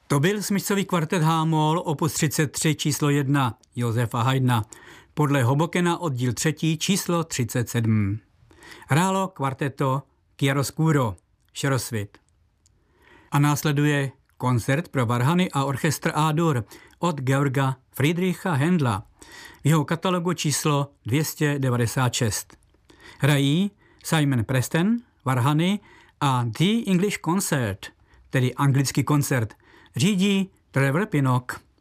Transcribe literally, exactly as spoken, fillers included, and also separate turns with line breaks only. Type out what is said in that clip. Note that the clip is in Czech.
To byl smyčcový kvartet H-moll opus třicet tři číslo jedna Josefa Haydna, podle Hobokena oddíl třetí číslo třicet sedm. Hrálo kvarteto Chiaroscuro, šerosvit. A následuje koncert pro varhany a orchestr A-dur od Georga Friedricha Händla, v jeho katalogu číslo dvě stě devadesát šest. Hrají Simon Preston, varhany, a The English Concert, tedy anglický koncert, řídí Trevor Pinnock.